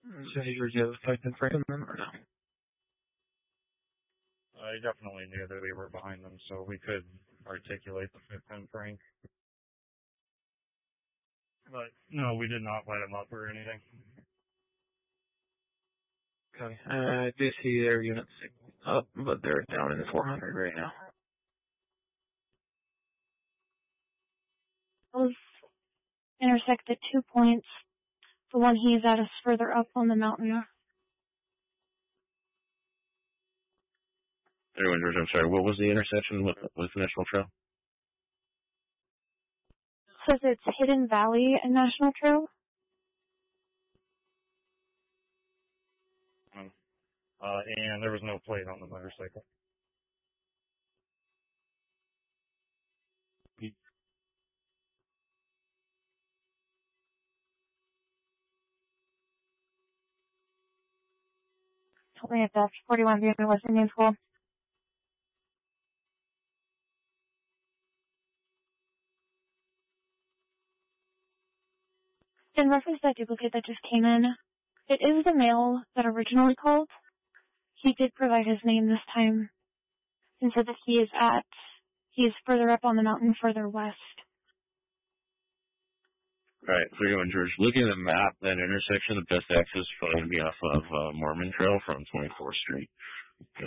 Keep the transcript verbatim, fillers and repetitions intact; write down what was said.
So did you have a and frame them or no? I definitely knew that we were behind them, so we could articulate the fifth and Frank. But no, we did not light them up or anything. Okay. Uh, I do see their units up, but they're down in the four hundred right now. Those intersect the two points. The one he's at is further up on the mountain. Everyone, George, I'm sorry, what was the intersection with, with National Trail? It says it's Hidden Valley and National Trail. Um, uh, and there was no plate on the motorcycle. Told me if that's forty-one vehicle was in new school. In reference to that duplicate that just came in, it is the male that originally called. He did provide his name this time and said that he is at, he is further up on the mountain, further west. Alright, so going, George, looking at the map, that intersection, the best access is probably going to be off of uh, Mormon Trail from twenty-fourth Street.